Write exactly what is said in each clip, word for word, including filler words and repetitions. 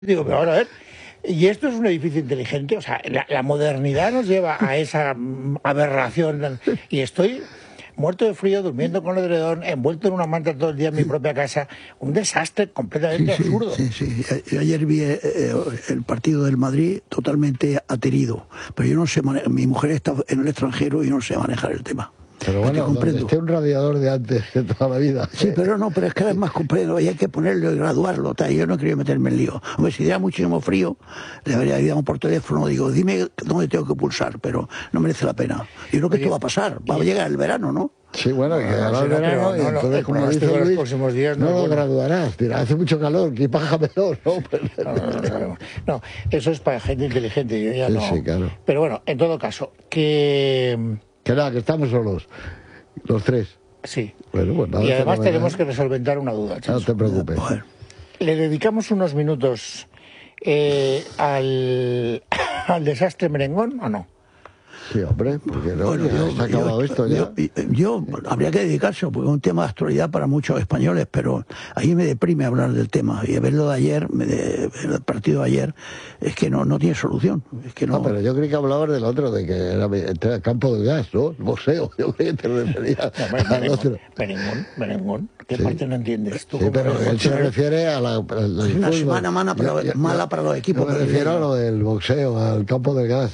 Digo, pero ahora a ver, y esto es un edificio inteligente, o sea, la, la modernidad nos lleva a esa aberración, y estoy muerto de frío, durmiendo con el edredón, envuelto en una manta todo el día en mi propia casa, un desastre completamente sí, sí, absurdo. Sí, sí. Ayer vi eh, el partido del Madrid totalmente aterido, pero yo no sé, mi mujer está en el extranjero y no sé manejar el tema. Pero bueno, donde esté un radiador de antes de toda la vida. Sí, pero no, pero es que además comprendo, y hay que ponerlo y graduarlo, tal. Yo no quería meterme en lío. Hombre, si diera muchísimo frío, le habría llamado por teléfono, digo, dime dónde tengo que pulsar, pero no merece la pena. Yo creo que esto va a pasar, va a llegar el verano, ¿no? Sí, bueno, que no, va no, el verano no, y no, entonces, no, como dice los Luis, próximos días no, no lo bueno. graduarás. Dirá, hace mucho calor, que paja mejor, ¿no? No, no, no, no, no, eso es para gente inteligente, yo ya sí, no. Sí, claro. Pero bueno, en todo caso, que... Que nada, que estamos solos, los tres. Sí. Bueno, pues nada, y además no tenemos que resolver una duda, Chacho. No te preocupes. Bueno. Le dedicamos unos minutos eh, al, al desastre merengón o no. Sí, hombre, porque no, Bueno, ya yo, se ha acabado yo, esto ya. Yo, yo, habría que dedicarse, porque es un tema de actualidad para muchos españoles, pero ahí me deprime hablar del tema. Y verlo de ayer, me de, el partido de ayer, es que no, no tiene solución. Es que no... no, pero yo creí que hablabas del otro, de que era el campo del gas, ¿no? El boxeo, yo creí que te referías no, al merengón, otro. Merengón, merengón. ¿Qué Sí. parte no entiendes tú? Sí, pero él se refiere a la... Al, Es una fútbol. semana mala para, yo, yo, mala yo, para los equipos. Yo me refiero a lo del boxeo, al campo del gas,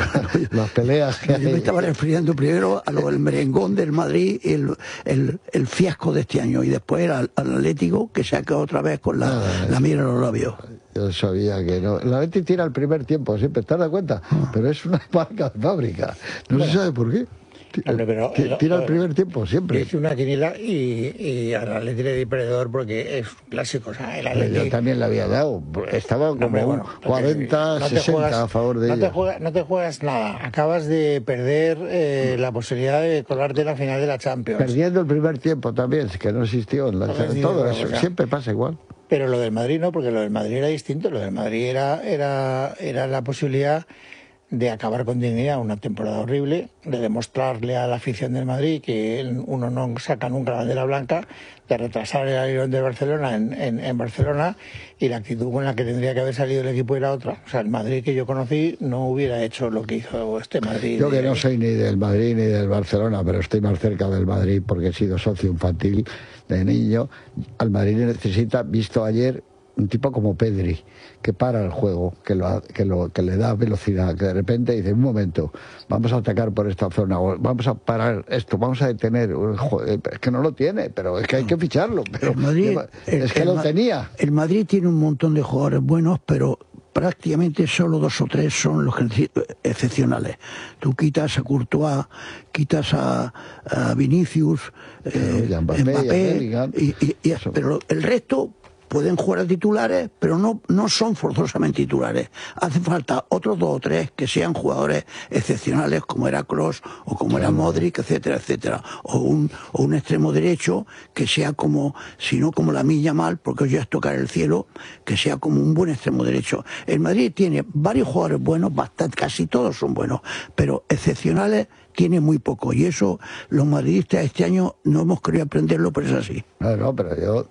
las peleas que hay. Yo me estaba refiriendo primero a lo del merengón del Madrid, el, el, el fiasco de este año, y después al, al Atlético, que se ha quedado otra vez con la, ah, la mira en los labios. Yo sabía que no. El Atlético tira el primer tiempo, siempre, ¿te das cuenta? Ah. Pero es una marca de fábrica. No bueno. se sabe por qué. Hombre, pero, tira el primer tiempo, siempre. Es una quiniela y, y al Atlético le di perdedor porque es un clásico. O sea, el Atlético... Yo también le había dado. Estaba como Hombre, bueno, cuarenta, no sesenta juegas, a favor de no ella. Te juegas, no te juegas nada. Acabas de perder eh, la posibilidad de colarte en la final de la Champions. Perdiendo el primer tiempo también, que no existió. En la, no todo eso, o sea, siempre pasa igual. Pero lo del Madrid no, porque lo del Madrid era distinto. Lo del Madrid era, era, era la posibilidad de acabar con dignidad una temporada horrible, de demostrarle a la afición del Madrid que uno no saca nunca la bandera blanca, de retrasar el avión de Barcelona en, en, en Barcelona, y la actitud con la que tendría que haber salido el equipo era otra. O sea, el Madrid que yo conocí no hubiera hecho lo que hizo este Madrid. Yo que no soy ni del Madrid ni del Barcelona, pero estoy más cerca del Madrid porque he sido socio infantil de niño. Al Madrid necesita, visto ayer, un tipo como Pedri, que para el juego, que, lo, que, lo, que le da velocidad, que de repente dice, un momento, vamos a atacar por esta zona, o vamos a parar esto, vamos a detener, es que no lo tiene, pero es que hay que ficharlo, pero el Madrid, es el, que el, lo tenía. El Madrid tiene un montón de jugadores buenos, pero prácticamente solo dos o tres son los excepcionales. Tú quitas a Courtois, quitas a, a Vinicius, eh, Mbappé, Mbappé y, y, y, pero el resto pueden jugar a titulares, pero no, no son forzosamente titulares. Hace falta otros dos o tres que sean jugadores excepcionales, como era Kroos o como era Modric, etcétera, etcétera. O un, o un extremo derecho que sea como, si no como la Lamine Yamal, porque hoy ya es tocar el cielo, que sea como un buen extremo derecho. El Madrid tiene varios jugadores buenos, bastante, casi todos son buenos, pero excepcionales tiene muy poco, y eso los madridistas este año no hemos querido aprenderlo, pero es así. No, no, pero yo,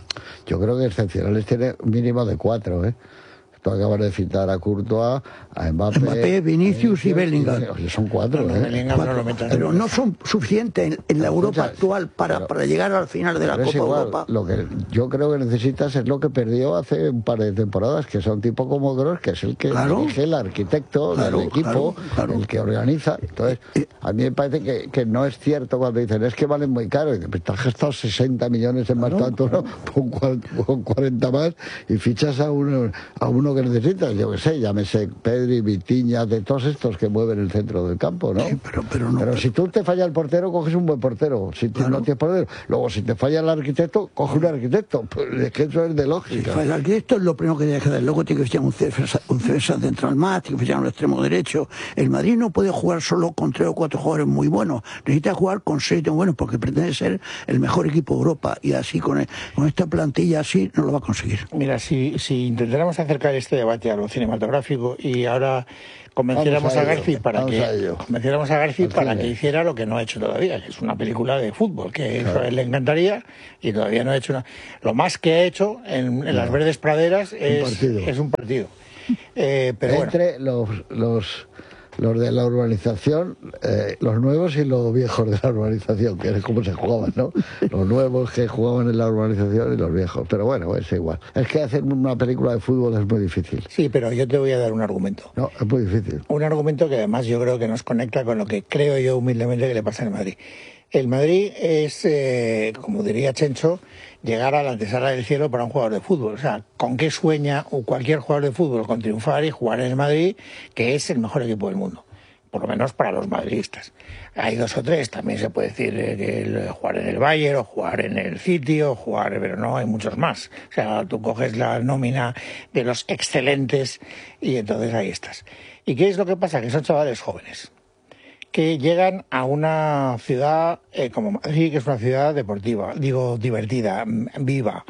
yo creo que excepcionales tiene un mínimo de cuatro, ¿eh? Tú acabas de citar a Courtois, a Mbappé, Mbappé Vinicius y Bellingham. Y son cuatro, no, ¿eh? no, cuatro. No lo pero no son suficientes en, en la Europa Escucha, actual para, pero, para llegar al final de la Copa igual, Europa. Lo que yo creo que necesitas es lo que perdió hace un par de temporadas, que son tipo como Kroos, que es el que claro. dirige, el arquitecto claro, del equipo, claro, claro. el que organiza. Entonces, a mí me parece que, que no es cierto cuando dicen, es que valen muy caro, y que te has gastado sesenta millones en más claro, tanto, ¿no? Con, con cuarenta más, y fichas a uno, a uno que necesitas. Yo que sé, llámese Pedri, Vitinha, de todos estos que mueven el centro del campo, ¿no? Sí, pero, pero, no, pero, pero si tú te falla el portero, coges un buen portero. Si claro. no tienes portero, luego si te falla el arquitecto, coge un arquitecto. Pues es que eso es de lógica. Si el arquitecto es lo primero que tiene que hacer. Luego tiene que fichar un defensa, un defensa central más, tiene que fichar un extremo derecho. El Madrid no puede jugar solo con tres o cuatro jugadores muy buenos. Necesita jugar con seis de buenos porque pretende ser el mejor equipo de Europa. Y así, con, el, con esta plantilla así, no lo va a conseguir. Mira, si, si intentáramos acercar este debate a lo cinematográfico y ahora convenciéramos a, a Garci para que a convenciéramos a Garci para que hiciera lo que no ha hecho todavía, que es una película de fútbol, que claro. Eso a él le encantaría y todavía no ha hecho una... Lo más que ha hecho en, en no. las verdes praderas es un, es un partido. Eh, pero Entre bueno. los... los... los de la urbanización, eh, los nuevos y los viejos de la urbanización, que es como se jugaban, ¿no? Los nuevos que jugaban en la urbanización y los viejos. Pero bueno, es igual. Es que hacer una película de fútbol es muy difícil. Sí, pero yo te voy a dar un argumento. No, es muy difícil. Un argumento que además yo creo que nos conecta con lo que creo yo humildemente que le pasa en Madrid. El Madrid es, eh, como diría Chencho, llegar a la antesala del cielo para un jugador de fútbol. O sea, ¿con qué sueña cualquier jugador de fútbol? Con triunfar y jugar en el Madrid, que es el mejor equipo del mundo. Por lo menos para los madridistas. Hay dos o tres, también se puede decir eh, que el, jugar en el Bayern, o jugar en el City, o jugar, pero no, hay muchos más. O sea, tú coges la nómina de los excelentes y entonces ahí estás. ¿Y qué es lo que pasa? Que son chavales jóvenes que llegan a una ciudad eh, como Madrid, que es una ciudad deportiva, digo, divertida, viva,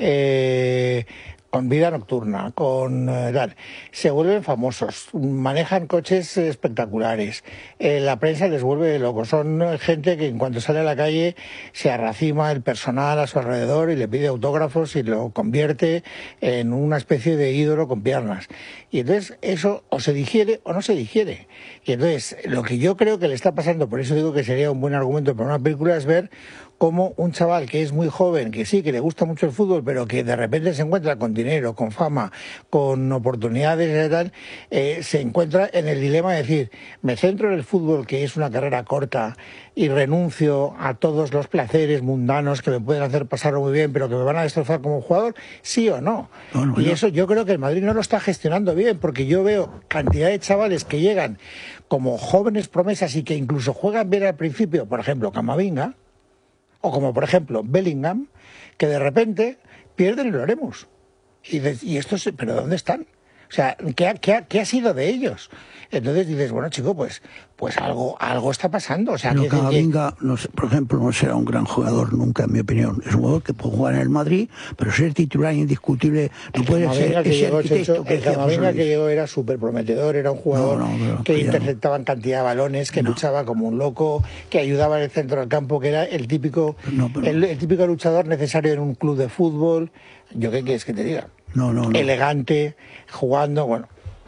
eh, con vida nocturna, con eh, tal. Se vuelven famosos, manejan coches espectaculares, eh, la prensa les vuelve locos, son gente que en cuanto sale a la calle se arracima el personal a su alrededor y le pide autógrafos y lo convierte en una especie de ídolo con piernas. Y entonces eso o se digiere o no se digiere. Y entonces lo que yo creo que le está pasando, por eso digo que sería un buen argumento para una película, es ver cómo un chaval que es muy joven, que sí, que le gusta mucho el fútbol, pero que de repente se encuentra con dinero, con fama, con oportunidades y tal, eh, se encuentra en el dilema de decir, me centro en el fútbol, que es una carrera corta, y renuncio a todos los placeres mundanos que me pueden hacer pasarlo muy bien, pero que me van a destrozar como jugador, sí o no. no, no y no. Eso yo creo que el Madrid no lo está gestionando bien, porque yo veo cantidad de chavales que llegan como jóvenes promesas y que incluso juegan bien al principio, por ejemplo, Camavinga, o como por ejemplo Bellingham, que de repente pierden y lo haremos. Y, de, y estos, ¿pero dónde están? O sea, ¿qué ha, qué ha, qué ha sido de ellos? Entonces dices, bueno, chico, pues pues algo algo está pasando. O sea, pero que Camavinga, no sé, por ejemplo, no será un gran jugador nunca, en mi opinión. Es un jugador que puede jugar en el Madrid, pero ser titular indiscutible no puede ser que ese llegó, arquitecto Checho, que el Camavinga que llegó era súper prometedor, era un jugador no, no, que interceptaba en cantidad de balones, que no. luchaba como un loco, que ayudaba en el centro del campo, que era el típico no, pero... el, el típico luchador necesario en un club de fútbol. ¿Yo qué quieres que te diga? No, no, no. Elegante, jugando, bueno.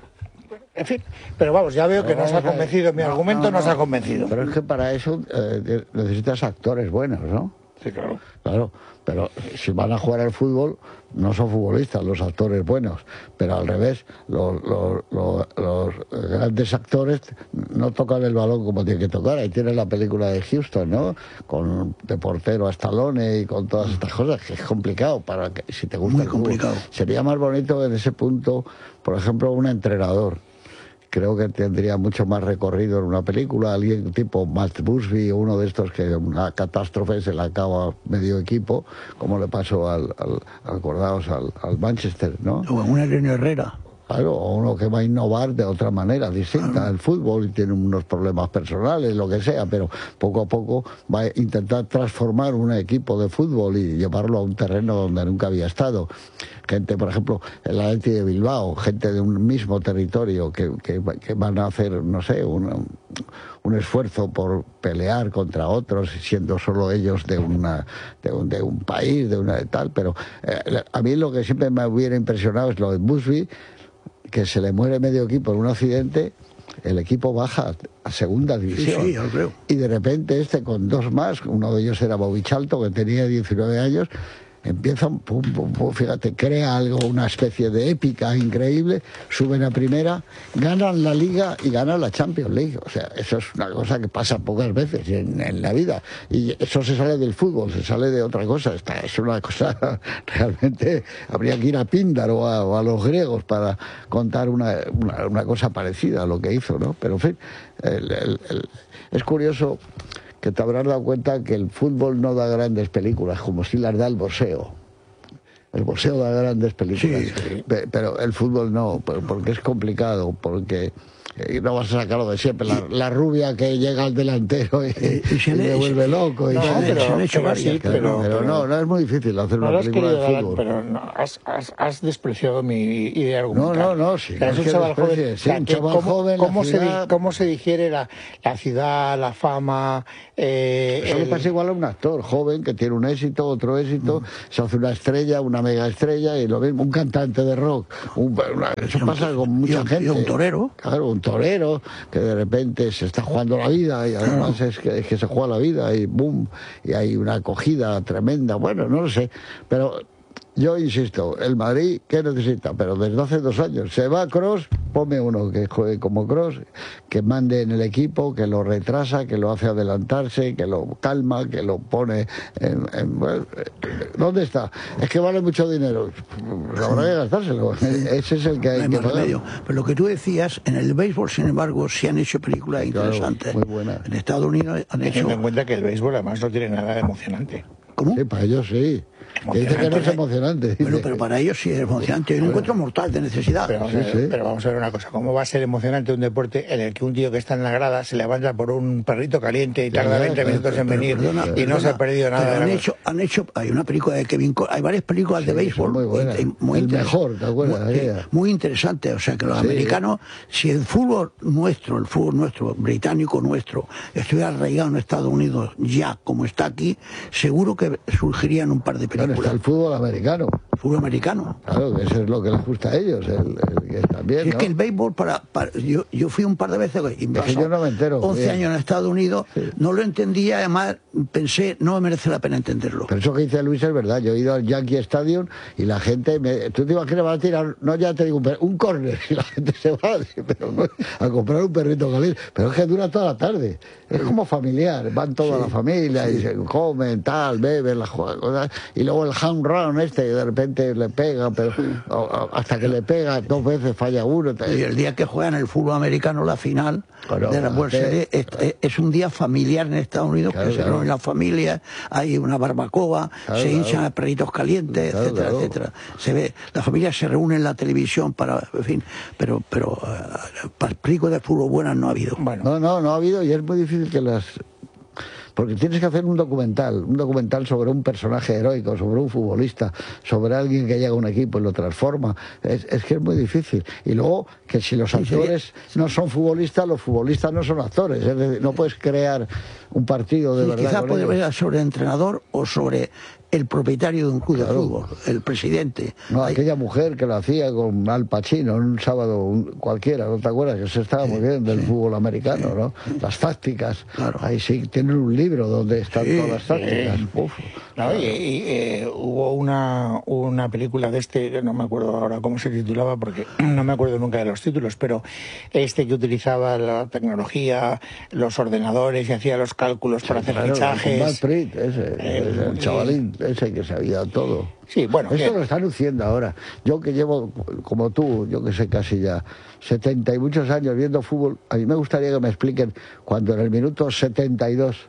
En fin, pero vamos, ya veo que no, nos ha convencido, mi no, argumento no, no, nos ha convencido. Pero es que para eso eh, necesitas actores buenos, ¿no? Sí, claro. Claro, pero si van a jugar al fútbol, no son futbolistas los actores buenos, pero al revés, los, los, los, los grandes actores no tocan el balón como tienen que tocar. Ahí tienes la película de Houston, ¿no? Con de portero a Stallone y con todas estas cosas, que es complicado para que si te gusta. Muy complicado. Sería más bonito en ese punto, por ejemplo, un entrenador. Creo que tendría mucho más recorrido en una película, alguien tipo Matt Busby o uno de estos que una catástrofe se le acaba medio equipo, como le pasó al, al acordaos, al, al Manchester, ¿no? O a un Eleno Herrera. Claro, o uno que va a innovar de otra manera distinta claro. al fútbol y tiene unos problemas personales, lo que sea, pero poco a poco va a intentar transformar un equipo de fútbol y llevarlo a un terreno donde nunca había estado. Gente, por ejemplo, el Athletic de Bilbao, gente de un mismo territorio que, que, que van a hacer, no sé, un, un esfuerzo por pelear contra otros, siendo solo ellos de una de un, de un país, de una de tal, pero eh, a mí lo que siempre me hubiera impresionado es lo de Busby, que se le muere medio equipo en un accidente, el equipo baja a segunda división. Sí, sí, yo creo. Y de repente este con dos más, uno de ellos era Bobichalto, que tenía diecinueve años, empiezan, pum, pum, pum, fíjate, crea algo, una especie de épica increíble, suben a primera, ganan la Liga y ganan la Champions League. O sea, eso es una cosa que pasa pocas veces en, en la vida. Y eso se sale del fútbol, se sale de otra cosa. Esta es una cosa, realmente, habría que ir a Píndar o a, o a los griegos para contar una, una, una cosa parecida a lo que hizo, ¿no? Pero, en fin, el, el, el, es curioso que te habrás dado cuenta que el fútbol no da grandes películas, como si las da el boxeo. El boxeo da grandes películas, sí, sí. Pero el fútbol no, porque es complicado, porque y no vas a sacarlo de siempre. La, la rubia que llega al delantero y, y, y, y le vuelve loco. Y no, se, pero, se han hecho pero, varias, sí, pero, pero, pero, pero no, no es muy difícil hacer no una película de dar, fútbol. Pero no, has, has, has despreciado mi idea argumental. No, no, no, sí. O sea, no es un chaval joven. Sí, O sea, un chaval ¿cómo, joven cómo, la se, ciudad... ¿Cómo se digiere la, la ciudad, la fama? Eh, Eso el... le pasa igual a un actor joven que tiene un éxito, otro éxito, mm. se hace una estrella, una mega estrella, y lo mismo, un cantante de rock. Un, una, eso un, pasa con mucha un, gente. Y un torero. Claro, un torero que de repente se está jugando la vida, y además claro. es, que, es que se juega la vida, y boom, y hay una acogida tremenda. Bueno, no lo sé, pero... Yo insisto, el Madrid, ¿qué necesita? Pero desde hace dos años. Se va Kroos, ponme uno que juegue como Kroos, que mande en el equipo, que lo retrasa, que lo hace adelantarse, que lo calma, que lo pone en... en bueno, ¿dónde está? Es que vale mucho dinero. Habrá que gastárselo. Ese es el que hay no hay que pagar. Pero lo que tú decías, en el béisbol, sin embargo, sí han hecho películas claro, interesantes. Muy buenas. En Estados Unidos han hecho... Teniendo en cuenta que el béisbol además no tiene nada de emocionante. ¿Cómo? Sí, para ellos sí. Que dice que no es emocionante. Bueno, pero para ellos sí es emocionante. Hay un encuentro mortal de necesidad. Pero vamos, sí, a ver, sí. pero vamos a ver una cosa. ¿Cómo va a ser emocionante un deporte en el que un tío que está en la grada se levanta por un perrito caliente y tarda veinte minutos en venir perdona, y perdona, no se ha perdido nada? Pero de han, la hecho, han hecho... Hay una película de Kevin... Hay varias películas sí, de béisbol. Muy buenas. Muy el mejor, ¿te acuerdas? Muy, eh, muy interesante. O sea, que los sí. americanos... Si el fútbol nuestro, el fútbol nuestro, británico nuestro, estuviera arraigado en Estados Unidos ya como está aquí, seguro que surgirían un par de películas. Bueno, está el fútbol americano. Fútbol americano. Claro, eso es lo que les gusta a ellos, el, el que también, si es ¿no? que el béisbol, para, para yo, yo fui un par de veces, y es que yo no me entero. once bien. años en Estados Unidos, sí. no lo entendía, además pensé, no me merece la pena entenderlo. Pero eso que dice Luis es verdad, yo he ido al Yankee Stadium y la gente, me, tú te imaginas, van a tirar, no ya te digo, un, un córner, y la gente se va pero no, a comprar un perrito caliente, pero es que dura toda la tarde, es como familiar, van toda sí. la familia sí. y se comen, tal, beben, la juegan, y luego el home run este, de repente le pega, pero o, o, hasta que le pega dos veces falla uno. Y el día que juegan el fútbol americano la final claro, de la World Series es, es, es un día familiar en Estados Unidos, claro, que se reúnen las familias, hay una barbacoa, claro, se hinchan claro. a perritos calientes, claro, etcétera, claro. etcétera. Se ve, las familias se reúnen en la televisión para, en fin, pero, pero uh, para películas de fútbol buenas no ha habido. Bueno. No, no, no ha habido y es muy difícil que las... Porque tienes que hacer un documental, un documental sobre un personaje heroico, sobre un futbolista, sobre alguien que llega a un equipo y lo transforma. Es, es que es muy difícil. Y luego, que si los actores no son futbolistas, los futbolistas no son actores. Es decir, no puedes crear un partido de sí, verdad. Quizás puede ver sobre el entrenador o sobre el propietario de un club claro. de fútbol, el presidente. No, aquella mujer que lo hacía con Al Pacino en un sábado un, cualquiera, ¿no te acuerdas? Que se estaba muy bien del sí. fútbol americano, ¿no? Las tácticas. Claro. Ahí sí, tienen un libro donde están sí, todas las tácticas. Sí. Uf, no, claro. Y, y eh, hubo una, una película de este, no me acuerdo ahora cómo se titulaba, porque no me acuerdo nunca de los títulos, pero este que utilizaba la tecnología, los ordenadores y hacía los cálculos sí, para hacer claro, fichajes. Matt Pritt, ese, eh, ese, el chavalín. Ese que sabía todo. Sí, bueno. Esto que... lo están luciendo ahora. Yo que llevo, como tú, yo que sé casi ya, setenta y muchos años viendo fútbol, a mí me gustaría que me expliquen cuando en el minuto setenta y dos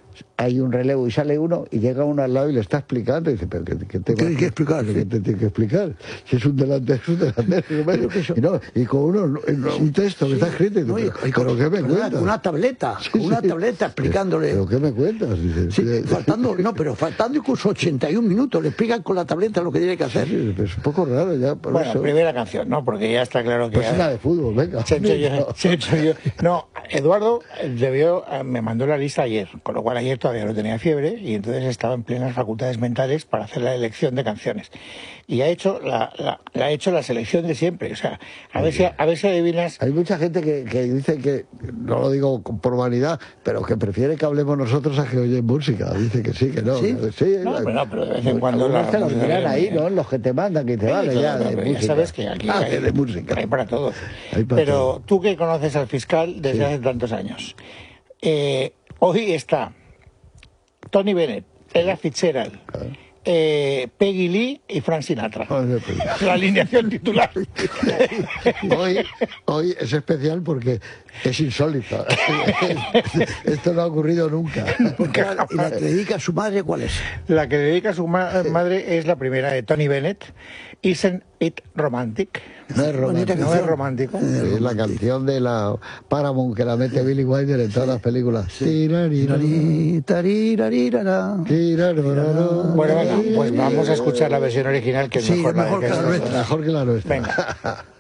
hay un relevo y sale uno y llega uno al lado y le está explicando y dice, pero ¿qué, qué te tiene que explicar? ¿Qué te tiene que explicar? Si es un delantero, es un delantero. Y, no, y con uno, un texto que sí, está escrito y dice, no, y, pero, y con, ¿pero qué me con cuentas? Una tableta, sí, con una sí. tableta explicándole. ¿Pero qué me cuentas? Dice, sí, faltando, no, pero faltando incluso ochenta y un minutos, le explican con la tableta lo que tiene que hacer. Sí, es un poco raro ya. Por bueno, eso. Primera canción, ¿no? Porque ya está claro que... Pues una de fútbol, venga. Se hecho yo, se hecho yo. No, Eduardo debió, me mandó la lista ayer, con lo cual ayer todavía no tenía fiebre y entonces estaba en plenas facultades mentales para hacer la elección de canciones. Y ha hecho la, la, la, ha hecho la selección de siempre. O sea, a ver si, a ver si adivinas... Hay mucha gente que, que dice que, no lo digo por vanidad, pero que prefiere que hablemos nosotros a que oyen música. Dice que sí, que no. Sí, que, sí no, pero, no, pero de vez en cuando... La, te lo miran ahí, ¿no? Los que te mandan, que te sí, vale ya, de música. Ya sabes que aquí ah, hay, de música. hay para todos. Hay para pero todo. Tú que conoces al fiscal desde sí. hace tantos años, eh, hoy está Tony Bennett, Ella Fitzgerald, ah. eh, Peggy Lee y Frank Sinatra. Oh, no, la alineación titular. Hoy, hoy es especial porque es insólito. Esto no ha ocurrido nunca. ¿Y la que dedica a su madre cuál es? La que dedica a su ma madre es la primera de Tony Bennett, Isn't It Romantic. No es romántico. No es romántico. Es la canción de la Paramount que la mete Billy Wilder en todas las películas. Tirari, taririrarira. Bueno, venga, pues vamos a escuchar la versión original, que es Sí, mejor, la mejor de que la que nuestra. Mejor que la nuestra. Venga.